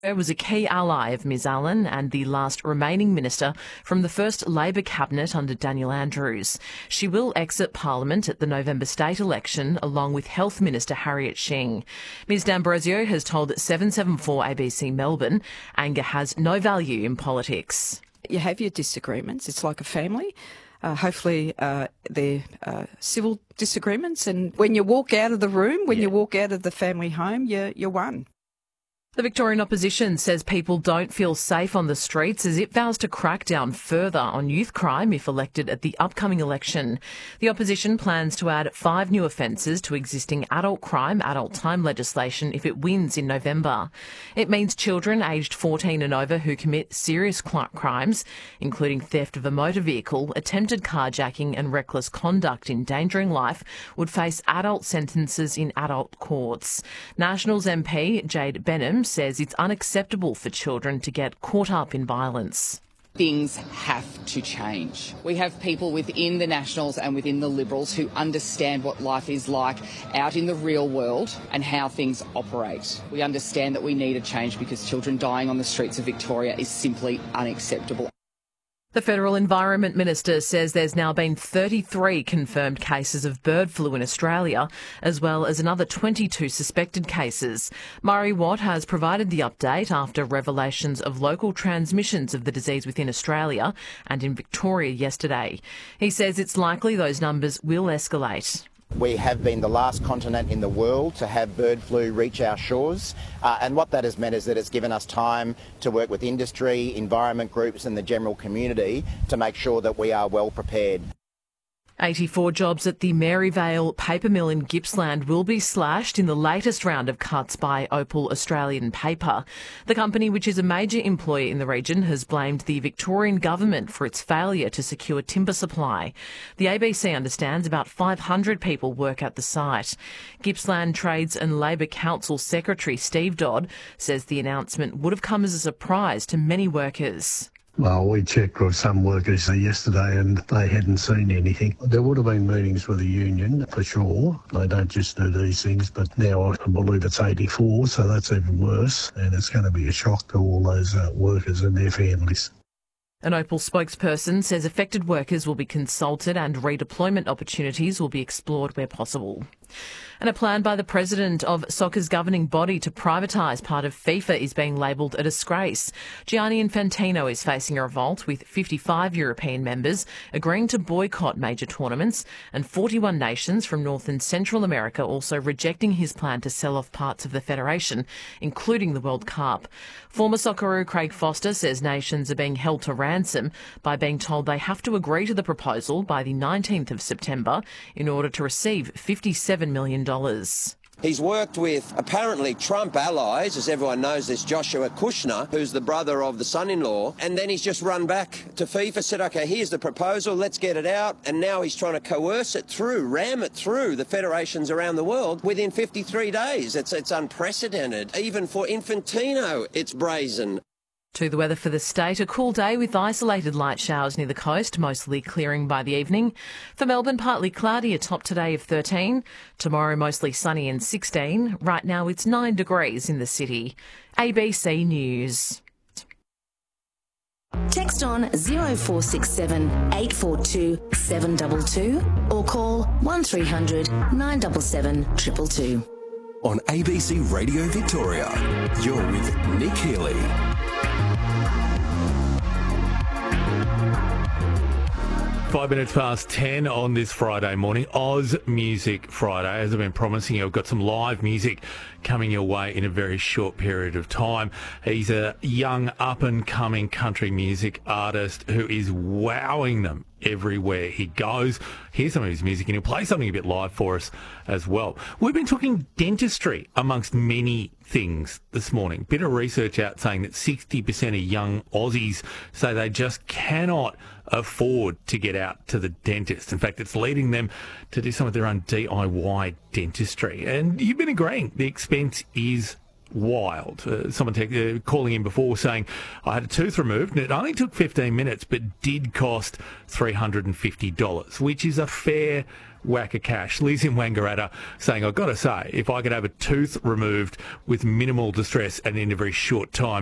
Was a key ally of Ms Allen and the last remaining minister from the first Labor cabinet under Daniel Andrews. She will exit Parliament at the November state election along with Health Minister Harriet Shing. Ms D'Ambrosio has told 774 ABC Melbourne anger has no value in politics. You have your disagreements. It's like a family. Hopefully they're civil disagreements, and when you walk out of the room, when you walk out of the family home, you're one. The Victorian opposition says people don't feel safe on the streets as it vows to crack down further on youth crime if elected at the upcoming election. The opposition plans to add 5 new offences to existing adult crime, adult time legislation if it wins in November. It means children aged 14 and over who commit serious crimes, including theft of a motor vehicle, attempted carjacking and reckless conduct endangering life, would face adult sentences in adult courts. Nationals MP Jade Benham says it's unacceptable for children to get caught up in violence. Things have to change. We have people within the Nationals and within the Liberals who understand what life is like out in the real world and how things operate. We understand that we need a change because children dying on the streets of Victoria is simply unacceptable. The Federal Environment Minister says there's now been 33 confirmed cases of bird flu in Australia, as well as another 22 suspected cases. Murray Watt has provided the update after revelations of local transmissions of the disease within Australia and in Victoria yesterday. He says it's likely those numbers will escalate. We have been the last continent in the world to have bird flu reach our shores, and what that has meant is that it's given us time to work with industry, environment groups and the general community to make sure that we are well prepared. 84 jobs at the Maryvale paper mill in Gippsland will be slashed in the latest round of cuts by Opal Australian Paper. The company, which is a major employer in the region, has blamed the Victorian government for its failure to secure timber supply. The ABC understands about 500 people work at the site. Gippsland Trades and Labor Council Secretary Steve Dodd says the announcement would have come as a surprise to many workers. Well, we checked with some workers yesterday and they hadn't seen anything. There would have been meetings with the union, for sure. They don't just do these things, but now I believe it's 84, so that's even worse. And it's going to be a shock to all those workers and their families. An Opal spokesperson says affected workers will be consulted and redeployment opportunities will be explored where possible. And a plan by the president of soccer's governing body to privatise part of FIFA is being labelled a disgrace. Gianni Infantino is facing a revolt with 55 European members agreeing to boycott major tournaments and 41 nations from North and Central America also rejecting his plan to sell off parts of the federation, including the World Cup. Former Socceroo Craig Foster says nations are being held to ransom by being told they have to agree to the proposal by the 19th of September in order to receive $57 million. He's worked with apparently Trump allies, as everyone knows, there's Joshua Kushner, who's the brother of the son-in-law, and then he's just run back to FIFA, said, OK, here's the proposal, let's get it out, and now he's trying to coerce it through, ram it through the federations around the world within 53 days. It's unprecedented. Even for Infantino, it's brazen. To the weather for the state, a cool day with isolated light showers near the coast, mostly clearing by the evening. For Melbourne, partly cloudy, a top today of 13. Tomorrow, mostly sunny and 16. Right now, it's 9 degrees in the city. ABC News. Text on 0467 842 722 or call 1300 977 222. On ABC Radio Victoria, you're with Nick Healy. 5 minutes past 10 on this Friday morning, Oz Music Friday. As I've been promising you, I've got some live music coming your way in a very short period of time. He's a young up-and-coming country music artist who is wowing them everywhere he goes. Here's some of his music and he'll play something a bit live for us as well. We've been talking dentistry amongst many things this morning. Bit of research out saying that 60% of young Aussies say they just cannot afford to get out to the dentist. In fact, it's leading them to do some of their own DIY dentistry. And you've been agreeing the expense is wild. Someone calling in before saying, I had a tooth removed and it only took 15 minutes but did cost $350, which is a fair whack of cash. Liz in Wangaratta saying, I've got to say, if I could have a tooth removed with minimal distress and in a very short time,